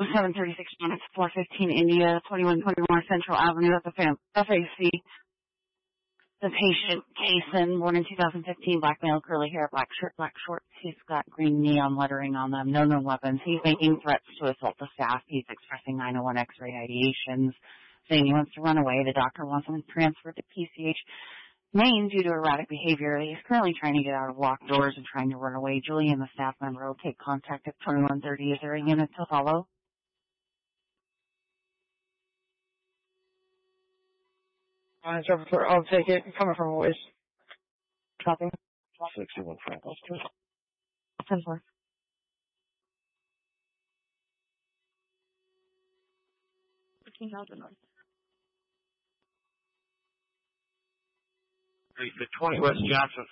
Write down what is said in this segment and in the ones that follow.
736 units, 415 India, 2121 Central Avenue at the FAC. The patient, Jason, born in 2015, black male, curly hair, black shirt, black shorts. He's got green neon lettering on them, no known weapons. He's making threats to assault the staff. He's expressing 901 X-ray ideations, saying he wants to run away. The doctor wants him transferred to PCH Maine due to erratic behavior. He's currently trying to get out of locked doors and trying to run away. Julie and the staff member will take contact at 2130. Is there a unit to follow? I'll take it. Coming from a ways. Copy. 61 Franklin Street. 10-4. $15,000 north. 20 West Johnson.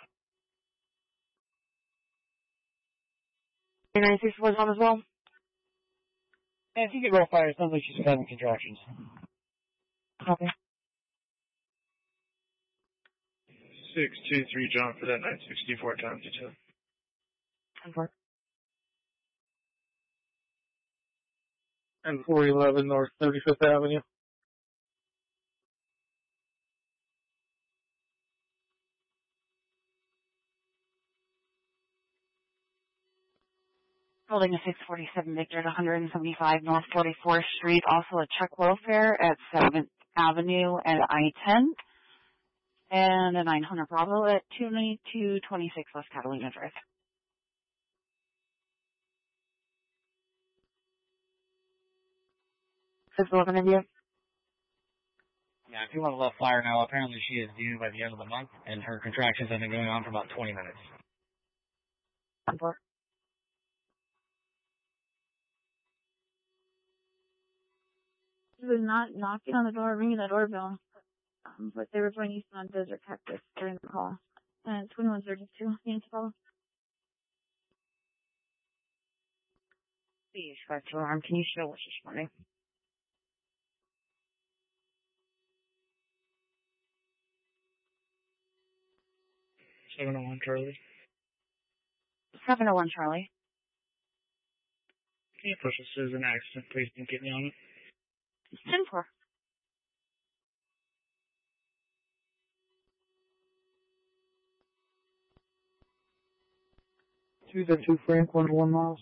96 was on as well. And if you get roll fire, it sounds like she's having contractions. Copy. 623 John for that 964 times 2. 10-4. And 411 North 35th Avenue. Building a 647 Victor at 175 North 44th Street. Also a check welfare at 7th Avenue and I-10. And a 900 Bravo at 29226 West Catalina Drive. India. Yeah, if you want to let fire now, apparently she is due by the end of the month, and her contractions have been going on for about 20 minutes. 10-4. She was not knocking on the door, ringing the doorbell, but they were joining Eastern on Desert Cactus during the call. And 2132, need to follow. Please, correct your arm. Can you show us this morning? 701 Charlie. 701 Charlie. Can you push this as an accident, please? Don't get me on it. 10-4. Two Frank, 101 miles.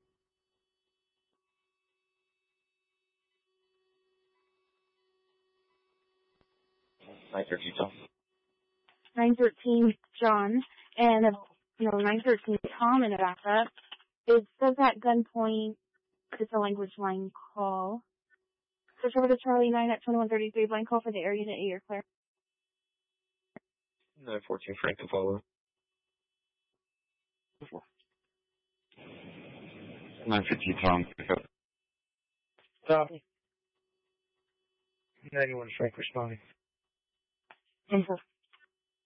913 Tom. 913 John, and 913 Tom in the backup. It says at gunpoint, it's a language line call. Switch over to Charlie 9 at 2133, blind call for the area that you're clear. 914 Frank to follow. 915 Tom, pick up. Copy. 91 Frank responding. 10-4.